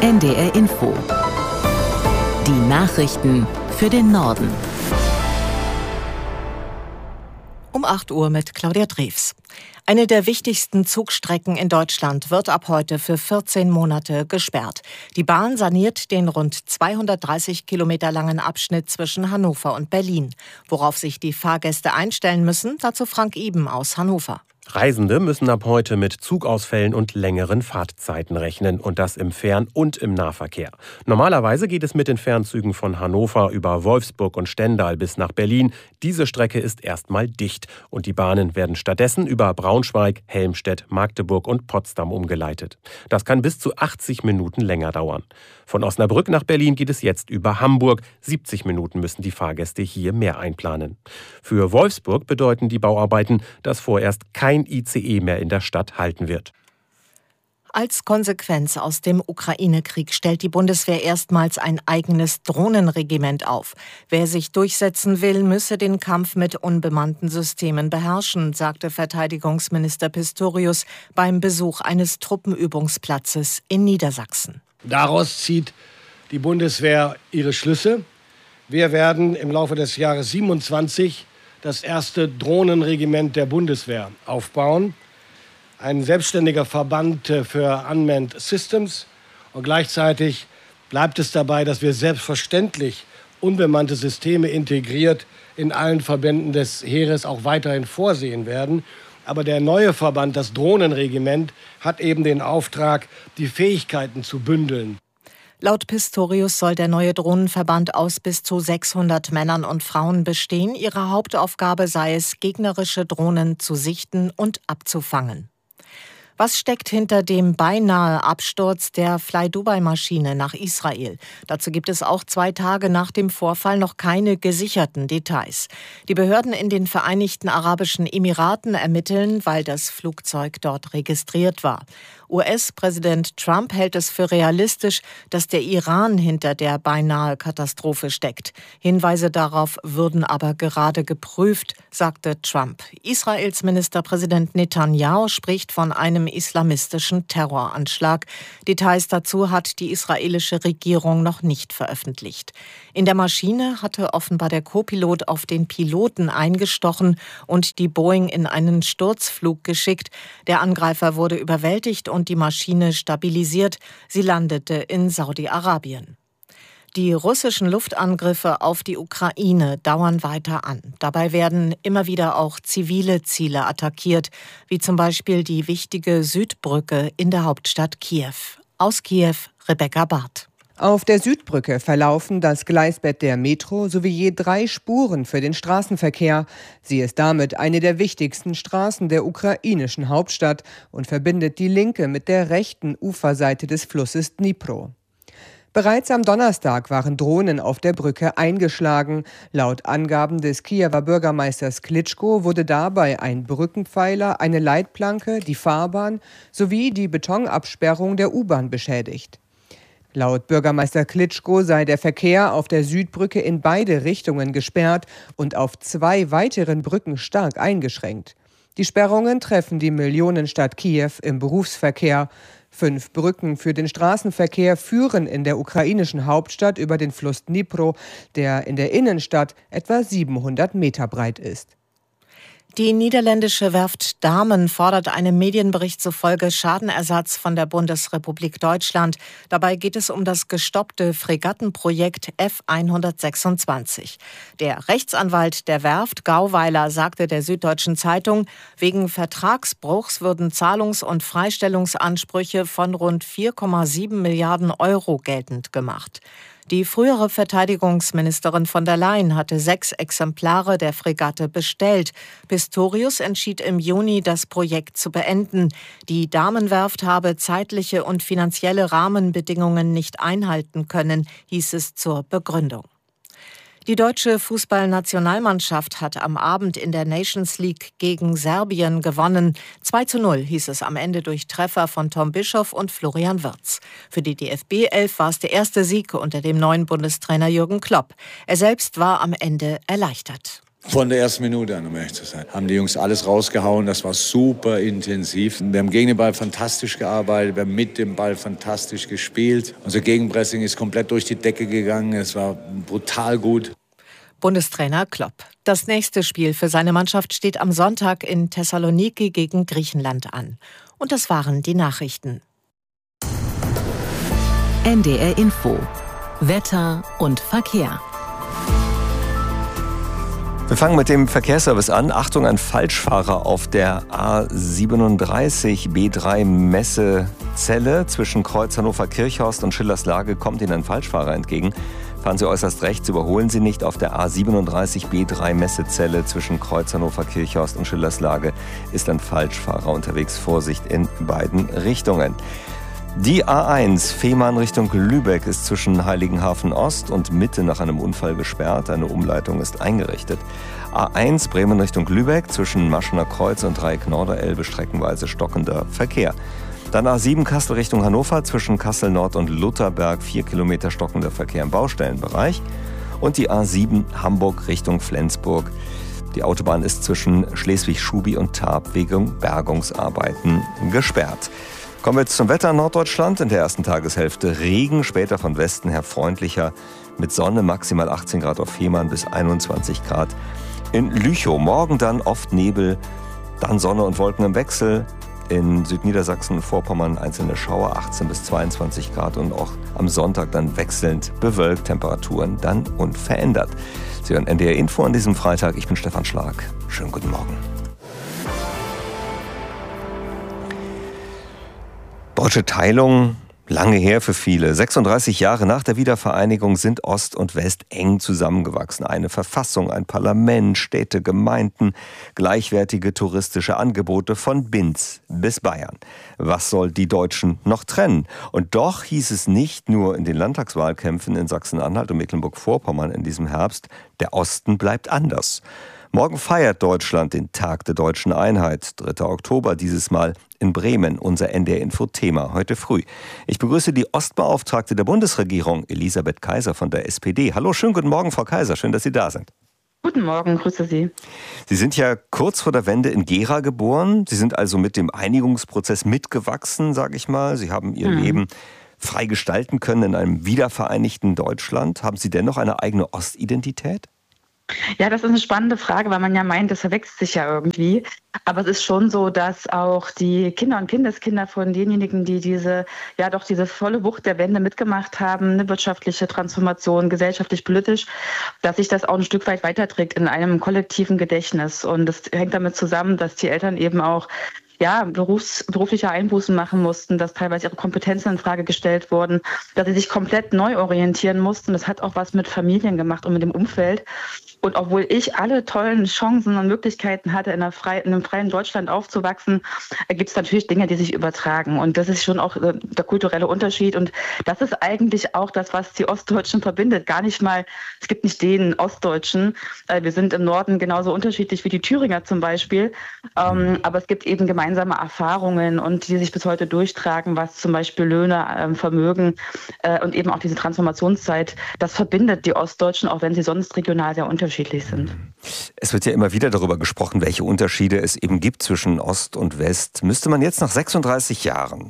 NDR Info. Die Nachrichten für den Norden. Um 8 Uhr mit Claudia Drews. Eine der wichtigsten Zugstrecken in Deutschland wird ab heute für 14 Monate gesperrt. Die Bahn saniert den rund 230 Kilometer langen Abschnitt zwischen Hannover und Berlin. Worauf sich die Fahrgäste einstellen müssen, dazu Frank Iben aus Hannover. Reisende müssen ab heute mit Zugausfällen und längeren Fahrtzeiten rechnen, und das im Fern- und im Nahverkehr. Normalerweise geht es mit den Fernzügen von Hannover über Wolfsburg und Stendal bis nach Berlin. Diese Strecke ist erstmal dicht und die Bahnen werden stattdessen über Braunschweig, Helmstedt, Magdeburg und Potsdam umgeleitet. Das kann bis zu 80 Minuten länger dauern. Von Osnabrück nach Berlin geht es jetzt über Hamburg. 70 Minuten müssen die Fahrgäste hier mehr einplanen. Für Wolfsburg bedeuten die Bauarbeiten, dass vorerst kein ICE mehr in der Stadt halten wird. Als Konsequenz aus dem Ukraine-Krieg stellt die Bundeswehr erstmals ein eigenes Drohnenregiment auf. Wer sich durchsetzen will, müsse den Kampf mit unbemannten Systemen beherrschen, sagte Verteidigungsminister Pistorius beim Besuch eines Truppenübungsplatzes in Niedersachsen. Daraus zieht die Bundeswehr ihre Schlüsse. Wir werden im Laufe des Jahres 27 das erste Drohnenregiment der Bundeswehr aufbauen. Ein selbstständiger Verband für Unmanned Systems. Und gleichzeitig bleibt es dabei, dass wir selbstverständlich unbemannte Systeme integriert in allen Verbänden des Heeres auch weiterhin vorsehen werden. Aber der neue Verband, das Drohnenregiment, hat eben den Auftrag, die Fähigkeiten zu bündeln. Laut Pistorius soll der neue Drohnenverband aus bis zu 600 Männern und Frauen bestehen. Ihre Hauptaufgabe sei es, gegnerische Drohnen zu sichten und abzufangen. Was steckt hinter dem beinahe Absturz der Fly-Dubai-Maschine nach Israel? Dazu gibt es auch 2 Tage nach dem Vorfall noch keine gesicherten Details. Die Behörden in den Vereinigten Arabischen Emiraten ermitteln, weil das Flugzeug dort registriert war. US-Präsident Trump hält es für realistisch, dass der Iran hinter der beinahe Katastrophe steckt. Hinweise darauf würden aber gerade geprüft, sagte Trump. Israels Ministerpräsident Netanyahu spricht von einem islamistischen Terroranschlag. Details dazu hat die israelische Regierung noch nicht veröffentlicht. In der Maschine hatte offenbar der Co-Pilot auf den Piloten eingestochen und die Boeing in einen Sturzflug geschickt. Der Angreifer wurde überwältigt und die Maschine stabilisiert. Sie landete in Saudi-Arabien. Die russischen Luftangriffe auf die Ukraine dauern weiter an. Dabei werden immer wieder auch zivile Ziele attackiert, wie zum Beispiel die wichtige Südbrücke in der Hauptstadt Kiew. Aus Kiew, Rebecca Barth. Auf der Südbrücke verlaufen das Gleisbett der Metro sowie je 3 Spuren für den Straßenverkehr. Sie ist damit eine der wichtigsten Straßen der ukrainischen Hauptstadt und verbindet die linke mit der rechten Uferseite des Flusses Dnipro. Bereits am Donnerstag waren Drohnen auf der Brücke eingeschlagen. Laut Angaben des Kiewer Bürgermeisters Klitschko wurde dabei ein Brückenpfeiler, eine Leitplanke, die Fahrbahn sowie die Betonabsperrung der U-Bahn beschädigt. Laut Bürgermeister Klitschko sei der Verkehr auf der Südbrücke in beide Richtungen gesperrt und auf 2 weiteren Brücken stark eingeschränkt. Die Sperrungen treffen die Millionenstadt Kiew im Berufsverkehr. 5 Brücken für den Straßenverkehr führen in der ukrainischen Hauptstadt über den Fluss Dnipro, der in der Innenstadt etwa 700 Meter breit ist. Die niederländische Werft Damen fordert einem Medienbericht zufolge Schadenersatz von der Bundesrepublik Deutschland. Dabei geht es um das gestoppte Fregattenprojekt F126. Der Rechtsanwalt der Werft, Gauweiler, sagte der Süddeutschen Zeitung, wegen Vertragsbruchs würden Zahlungs- und Freistellungsansprüche von rund 4,7 Milliarden Euro geltend gemacht. Die frühere Verteidigungsministerin von der Leyen hatte 6 Exemplare der Fregatte bestellt. Pistorius entschied im Juni, das Projekt zu beenden. Die Damenwerft habe zeitliche und finanzielle Rahmenbedingungen nicht einhalten können, hieß es zur Begründung. Die deutsche Fußballnationalmannschaft hat am Abend in der Nations League gegen Serbien gewonnen. 2:0 hieß es am Ende durch Treffer von Tom Bischoff und Florian Wirtz. Für die DFB-11 war es der erste Sieg unter dem neuen Bundestrainer Jürgen Klopp. Er selbst war am Ende erleichtert. Von der ersten Minute an, um ehrlich zu sein, haben die Jungs alles rausgehauen. Das war super intensiv. Wir haben gegen den Ball fantastisch gearbeitet, wir haben mit dem Ball fantastisch gespielt. Unser Gegenpressing ist komplett durch die Decke gegangen. Es war brutal gut. Bundestrainer Klopp. Das nächste Spiel für seine Mannschaft steht am Sonntag in Thessaloniki gegen Griechenland an. Und das waren die Nachrichten. NDR Info. Wetter und Verkehr. Wir fangen mit dem Verkehrsservice an. Achtung, ein Falschfahrer auf der A37 B3 Messezelle zwischen Kreuz Hannover-Kirchhorst und Schillerslage kommt Ihnen ein Falschfahrer entgegen. Fahren Sie äußerst rechts, überholen Sie nicht. Auf der A37 B3 Messezelle zwischen Kreuz Hannover-Kirchhorst und Schillerslage ist ein Falschfahrer unterwegs. Vorsicht in beiden Richtungen. Die A1 Fehmarn Richtung Lübeck ist zwischen Heiligenhafen Ost und Mitte nach einem Unfall gesperrt. Eine Umleitung ist eingerichtet. A1 Bremen Richtung Lübeck zwischen Maschener Kreuz und Dreieck Norderelbe streckenweise stockender Verkehr. Dann A7 Kassel Richtung Hannover zwischen Kassel Nord und Lutherberg 4 Kilometer stockender Verkehr im Baustellenbereich. Und die A7 Hamburg Richtung Flensburg. Die Autobahn ist zwischen Schleswig-Schubi und Tarp wegen Bergungsarbeiten gesperrt. Kommen wir jetzt zum Wetter in Norddeutschland. In der ersten Tageshälfte Regen, später von Westen her freundlicher. Mit Sonne maximal 18 Grad auf Fehmarn bis 21 Grad in Lüchow. Morgen dann oft Nebel, dann Sonne und Wolken im Wechsel. In Südniedersachsen und Vorpommern einzelne Schauer, 18 bis 22 Grad. Und auch am Sonntag dann wechselnd bewölkt, Temperaturen dann unverändert. Sie hören NDR Info an diesem Freitag. Ich bin Stefan Schlag. Schönen guten Morgen. Deutsche Teilung, lange her für viele. 36 Jahre nach der Wiedervereinigung sind Ost und West eng zusammengewachsen. Eine Verfassung, ein Parlament, Städte, Gemeinden, gleichwertige touristische Angebote von Binz bis Bayern. Was soll die Deutschen noch trennen? Und doch hieß es nicht nur in den Landtagswahlkämpfen in Sachsen-Anhalt und Mecklenburg-Vorpommern in diesem Herbst, der Osten bleibt anders. Morgen feiert Deutschland den Tag der Deutschen Einheit, 3. Oktober, dieses Mal in Bremen, unser NDR-Info-Thema heute früh. Ich begrüße die Ostbeauftragte der Bundesregierung, Elisabeth Kaiser von der SPD. Hallo, schönen guten Morgen, Frau Kaiser, schön, dass Sie da sind. Guten Morgen, grüße Sie. Sie sind ja kurz vor der Wende in Gera geboren. Sie sind also mit dem Einigungsprozess mitgewachsen, sage ich mal. Sie haben Ihr Leben frei gestalten können in einem wiedervereinigten Deutschland. Haben Sie dennoch eine eigene Ostidentität? Ja, das ist eine spannende Frage, weil man ja meint, das verwechselt sich ja irgendwie. Aber es ist schon so, dass auch die Kinder und Kindeskinder von denjenigen, die diese volle Wucht der Wende mitgemacht haben, eine wirtschaftliche Transformation, gesellschaftlich, politisch, dass sich das auch ein Stück weit weiterträgt in einem kollektiven Gedächtnis. Und das hängt damit zusammen, dass die Eltern eben auch berufliche Einbußen machen mussten, dass teilweise ihre Kompetenzen in Frage gestellt wurden, dass sie sich komplett neu orientieren mussten. Das hat auch was mit Familien gemacht und mit dem Umfeld. Und obwohl ich alle tollen Chancen und Möglichkeiten hatte, in einem freien Deutschland aufzuwachsen, gibt es natürlich Dinge, die sich übertragen. Und das ist schon auch der kulturelle Unterschied. Und das ist eigentlich auch das, was die Ostdeutschen verbindet. Gar nicht mal, es gibt nicht den Ostdeutschen. Wir sind im Norden genauso unterschiedlich wie die Thüringer zum Beispiel. Aber es gibt eben gemeinsame Erfahrungen und die sich bis heute durchtragen, was zum Beispiel Löhne, Vermögen und eben auch diese Transformationszeit, das verbindet die Ostdeutschen, auch wenn sie sonst regional sehr unterschiedlich sind. Es wird ja immer wieder darüber gesprochen, welche Unterschiede es eben gibt zwischen Ost und West. Müsste man jetzt nach 36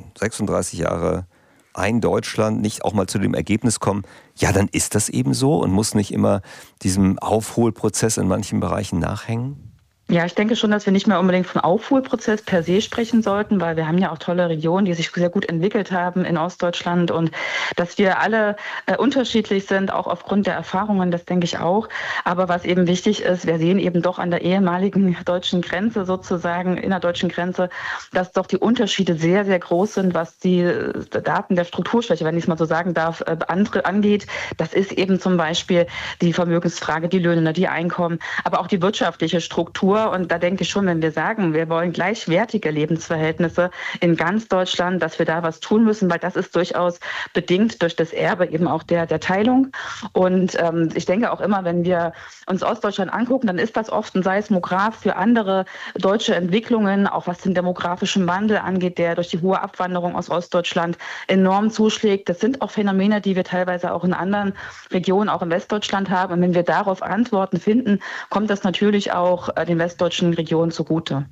Jahre ein Deutschland nicht auch mal zu dem Ergebnis kommen, ja, dann ist das eben so und muss nicht immer diesem Aufholprozess in manchen Bereichen nachhängen? Ja, ich denke schon, dass wir nicht mehr unbedingt von Aufholprozess per se sprechen sollten, weil wir haben ja auch tolle Regionen, die sich sehr gut entwickelt haben in Ostdeutschland und dass wir alle unterschiedlich sind, auch aufgrund der Erfahrungen, das denke ich auch. Aber was eben wichtig ist, wir sehen eben doch an der ehemaligen deutschen Grenze sozusagen, innerdeutschen Grenze, dass doch die Unterschiede sehr, sehr groß sind, was die Daten der Strukturschwäche, wenn ich es mal so sagen darf, angeht. Das ist eben zum Beispiel die Vermögensfrage, die Löhne, die Einkommen, aber auch die wirtschaftliche Struktur. Kultur. Und da denke ich schon, wenn wir sagen, wir wollen gleichwertige Lebensverhältnisse in ganz Deutschland, dass wir da was tun müssen, weil das ist durchaus bedingt durch das Erbe eben auch der Teilung. Und ich denke auch immer, wenn wir uns Ostdeutschland angucken, dann ist das oft ein Seismograph für andere deutsche Entwicklungen, auch was den demografischen Wandel angeht, der durch die hohe Abwanderung aus Ostdeutschland enorm zuschlägt. Das sind auch Phänomene, die wir teilweise auch in anderen Regionen, auch in Westdeutschland haben. Und wenn wir darauf Antworten finden, kommt das natürlich auch den westdeutschen Regionen zugute.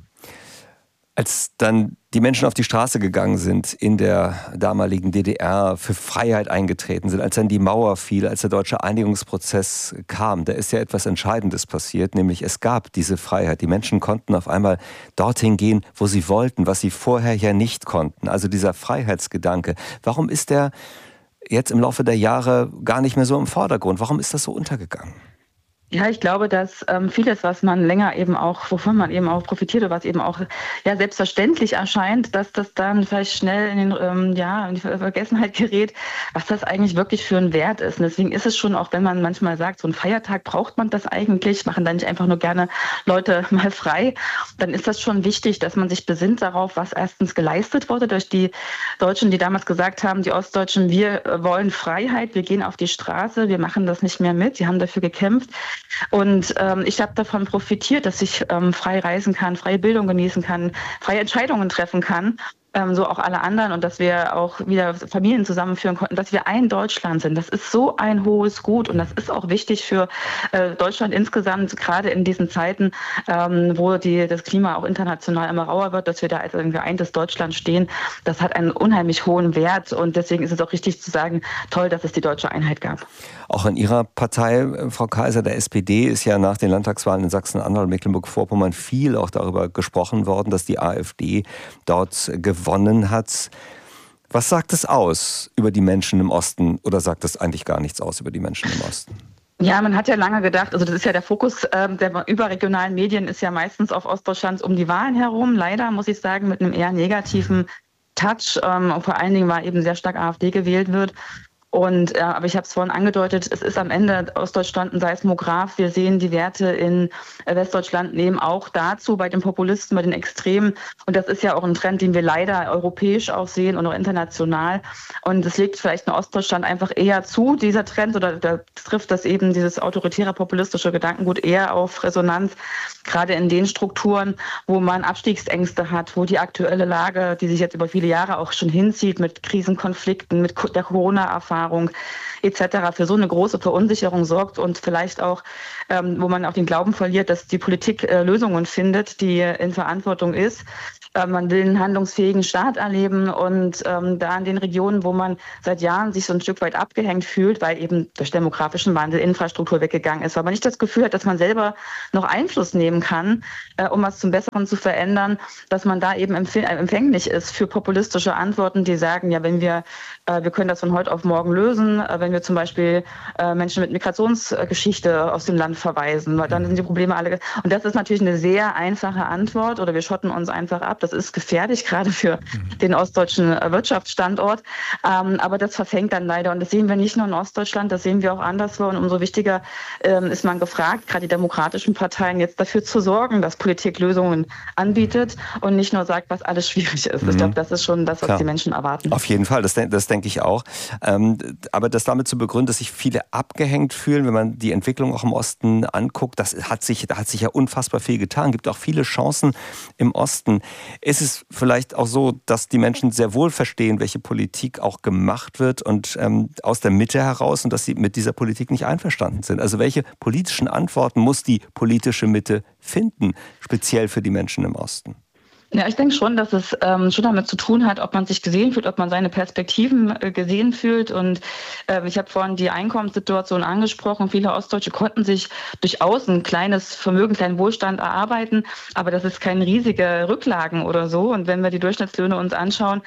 Als dann die Menschen auf die Straße gegangen sind in der damaligen DDR, für Freiheit eingetreten sind, als dann die Mauer fiel, als der deutsche Einigungsprozess kam, da ist ja etwas Entscheidendes passiert, nämlich es gab diese Freiheit. Die Menschen konnten auf einmal dorthin gehen, wo sie wollten, was sie vorher ja nicht konnten. Also dieser Freiheitsgedanke. Warum ist der jetzt im Laufe der Jahre gar nicht mehr so im Vordergrund? Warum ist das so untergegangen? Ja, ich glaube, dass vieles, was man länger eben auch, wovon man eben auch profitiert oder was eben auch ja selbstverständlich erscheint, dass das dann vielleicht schnell in die Vergessenheit gerät, was das eigentlich wirklich für ein Wert ist. Und deswegen ist es schon, auch wenn man manchmal sagt, so ein Feiertag, braucht man das eigentlich? Machen da nicht einfach nur gerne Leute mal frei? Dann ist das schon wichtig, dass man sich besinnt darauf, was erstens geleistet wurde durch die Deutschen, die damals gesagt haben, die Ostdeutschen, wir wollen Freiheit, wir gehen auf die Straße, wir machen das nicht mehr mit. Sie haben dafür gekämpft. Und ich habe davon profitiert, dass ich frei reisen kann, freie Bildung genießen kann, freie Entscheidungen treffen kann. So auch alle anderen, und dass wir auch wieder Familien zusammenführen konnten, dass wir ein Deutschland sind. Das ist so ein hohes Gut, und das ist auch wichtig für Deutschland insgesamt, gerade in diesen Zeiten, wo das Klima auch international immer rauer wird, dass wir da als ein geeintes Deutschland stehen. Das hat einen unheimlich hohen Wert, und deswegen ist es auch richtig zu sagen, toll, dass es die deutsche Einheit gab. Auch in Ihrer Partei, Frau Kaiser, der SPD, ist ja nach den Landtagswahlen in Sachsen-Anhalt und Mecklenburg-Vorpommern viel auch darüber gesprochen worden, dass die AfD dort gewonnen hat. Was sagt es aus über die Menschen im Osten, oder sagt es eigentlich gar nichts aus über die Menschen im Osten? Ja, man hat ja lange gedacht, also das ist ja der Fokus der überregionalen Medien, ist ja meistens auf Ostdeutschland um die Wahlen herum. Leider, muss ich sagen, mit einem eher negativen Touch, vor allen Dingen, weil eben sehr stark AfD gewählt wird. Und aber ich habe es vorhin angedeutet, es ist am Ende Ostdeutschland ein Seismograph. Wir sehen, die Werte in Westdeutschland nehmen auch dazu bei den Populisten, bei den Extremen. Und das ist ja auch ein Trend, den wir leider europäisch auch sehen und auch international. Und es legt vielleicht in Ostdeutschland einfach eher zu, dieser Trend, oder da trifft das eben dieses autoritäre populistische Gedankengut eher auf Resonanz, gerade in den Strukturen, wo man Abstiegsängste hat, wo die aktuelle Lage, die sich jetzt über viele Jahre auch schon hinzieht, mit Krisenkonflikten, mit der Corona-Erfahrung etc. für so eine große Verunsicherung sorgt, und vielleicht auch, wo man auch den Glauben verliert, dass die Politik Lösungen findet, die in Verantwortung ist. Man will einen handlungsfähigen Staat erleben, und da in den Regionen, wo man seit Jahren sich so ein Stück weit abgehängt fühlt, weil eben durch demografischen Wandel Infrastruktur weggegangen ist, weil man nicht das Gefühl hat, dass man selber noch Einfluss nehmen kann, um was zum Besseren zu verändern, dass man da eben empfänglich ist für populistische Antworten, die sagen, ja, wenn wir können das von heute auf morgen lösen, wenn wir zum Beispiel Menschen mit Migrationsgeschichte aus dem Land verweisen, weil dann sind die Probleme alle. Und das ist natürlich eine sehr einfache Antwort, oder wir schotten uns einfach ab. Das ist gefährlich, gerade für den ostdeutschen Wirtschaftsstandort. Aber das verfängt dann leider. Und das sehen wir nicht nur in Ostdeutschland, das sehen wir auch anderswo. Und umso wichtiger ist man gefragt, gerade die demokratischen Parteien, jetzt dafür zu sorgen, dass Politik Lösungen anbietet und nicht nur sagt, was alles schwierig ist. Ich glaube, das ist schon das, was die Menschen erwarten. Auf jeden Fall, das denke ich auch. Aber das damit zu begründen, dass sich viele abgehängt fühlen, wenn man die Entwicklung auch im Osten anguckt, da hat sich ja unfassbar viel getan. Es gibt auch viele Chancen im Osten. Ist es vielleicht auch so, dass die Menschen sehr wohl verstehen, welche Politik auch gemacht wird, und aus der Mitte heraus, und dass sie mit dieser Politik nicht einverstanden sind? Also welche politischen Antworten muss die politische Mitte finden, speziell für die Menschen im Osten? Ja, ich denke schon, dass es schon damit zu tun hat, ob man sich gesehen fühlt, ob man seine Perspektiven gesehen fühlt. Und ich habe vorhin die Einkommenssituation angesprochen. Viele Ostdeutsche konnten sich durchaus ein kleines Vermögen, kleinen Wohlstand erarbeiten, aber das ist keine riesige Rücklagen oder so. Und wenn wir die Durchschnittslöhne uns anschauen,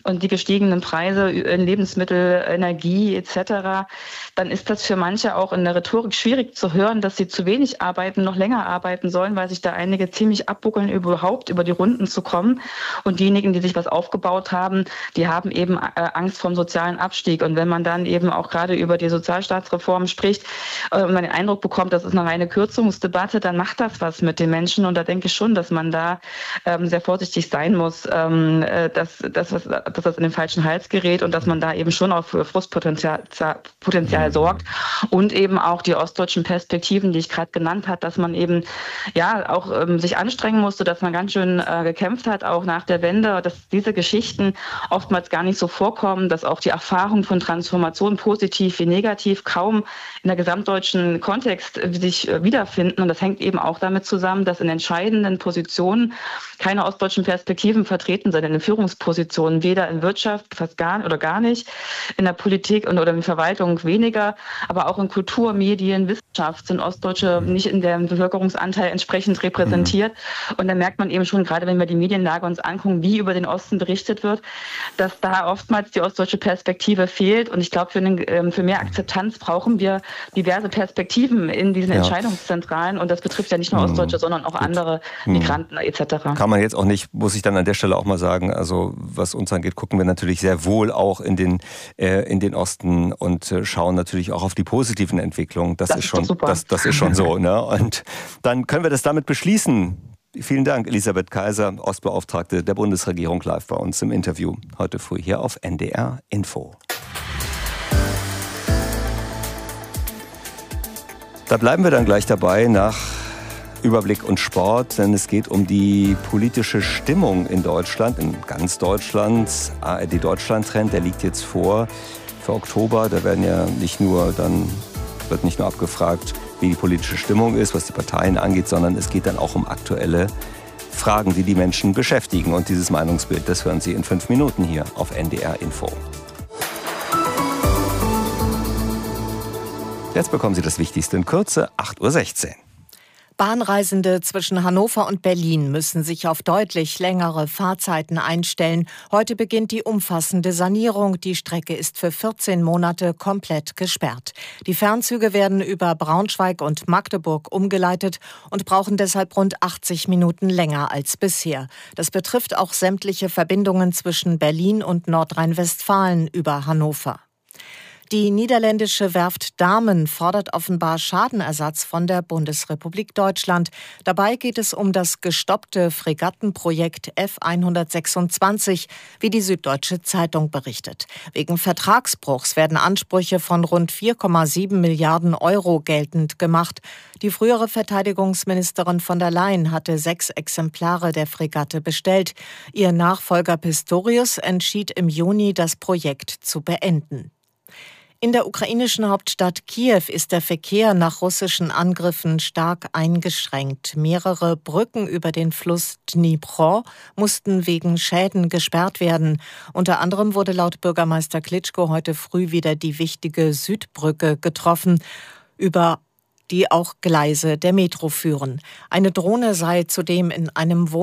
und die gestiegenen Preise in Lebensmittel, Energie etc., dann ist das für manche auch in der Rhetorik schwierig zu hören, dass sie zu wenig arbeiten, noch länger arbeiten sollen, weil sich da einige ziemlich abbuckeln, überhaupt über die Runden zu kommen. Und diejenigen, die sich was aufgebaut haben, die haben eben Angst vor dem sozialen Abstieg. Und wenn man dann eben auch gerade über die Sozialstaatsreform spricht und man den Eindruck bekommt, das ist eine reine Kürzungsdebatte, dann macht das was mit den Menschen. Und da denke ich schon, dass man da sehr vorsichtig sein muss, dass das in den falschen Hals gerät und dass man da eben schon auch für Frustpotenzial sorgt. Und eben auch die ostdeutschen Perspektiven, die ich gerade genannt habe, dass man eben ja auch sich anstrengen musste, dass man ganz schön gekämpft hat, auch nach der Wende, dass diese Geschichten oftmals gar nicht so vorkommen, dass auch die Erfahrung von Transformation, positiv wie negativ, kaum in der gesamtdeutschen Kontext sich wiederfinden. Und das hängt eben auch damit zusammen, dass in entscheidenden Positionen keine ostdeutschen Perspektiven vertreten sind, in den Führungspositionen, weder in Wirtschaft, fast gar nicht, in der Politik oder in der Verwaltung weniger, aber auch in Kultur, Medien, Wissenschaft sind Ostdeutsche nicht in dem Bevölkerungsanteil entsprechend repräsentiert. Und da merkt man eben schon, gerade wenn wir die Medienlage uns angucken, wie über den Osten berichtet wird, dass da oftmals die ostdeutsche Perspektive fehlt. Und ich glaube, für mehr Akzeptanz brauchen wir diverse Perspektiven in diesen Entscheidungszentralen. Und das betrifft ja nicht nur Ostdeutsche, sondern auch andere Migranten etc. Kann man jetzt auch nicht, muss ich dann an der Stelle auch mal sagen, also was uns angeht, gucken wir natürlich sehr wohl auch in den Osten und schauen natürlich auch auf die positiven Entwicklungen. Das ist schon so. Ne? Und dann können wir das damit beschließen. Vielen Dank, Elisabeth Kaiser, Ostbeauftragte der Bundesregierung, live bei uns im Interview heute früh hier auf NDR Info. Da bleiben wir dann gleich dabei nach Überblick und Sport, denn es geht um die politische Stimmung in Deutschland, in ganz Deutschland. ARD Deutschland-Trend, der liegt jetzt vor für Oktober. Da wird nicht nur abgefragt, wie die politische Stimmung ist, was die Parteien angeht, sondern es geht dann auch um aktuelle Fragen, die die Menschen beschäftigen. Und dieses Meinungsbild, das hören Sie in 5 Minuten hier auf NDR Info. Jetzt bekommen Sie das Wichtigste in Kürze, 8:16 Uhr. Bahnreisende zwischen Hannover und Berlin müssen sich auf deutlich längere Fahrzeiten einstellen. Heute beginnt die umfassende Sanierung. Die Strecke ist für 14 Monate komplett gesperrt. Die Fernzüge werden über Braunschweig und Magdeburg umgeleitet und brauchen deshalb rund 80 Minuten länger als bisher. Das betrifft auch sämtliche Verbindungen zwischen Berlin und Nordrhein-Westfalen über Hannover. Die niederländische Werft Damen fordert offenbar Schadenersatz von der Bundesrepublik Deutschland. Dabei geht es um das gestoppte Fregattenprojekt F126, wie die Süddeutsche Zeitung berichtet. Wegen Vertragsbruchs werden Ansprüche von rund 4,7 Milliarden Euro geltend gemacht. Die frühere Verteidigungsministerin von der Leyen hatte 6 Exemplare der Fregatte bestellt. Ihr Nachfolger Pistorius entschied im Juni, das Projekt zu beenden. In der ukrainischen Hauptstadt Kiew ist der Verkehr nach russischen Angriffen stark eingeschränkt. Mehrere Brücken über den Fluss Dnipro mussten wegen Schäden gesperrt werden. Unter anderem wurde laut Bürgermeister Klitschko heute früh wieder die wichtige Südbrücke getroffen, über die auch Gleise der Metro führen. Eine Drohne sei zudem in einem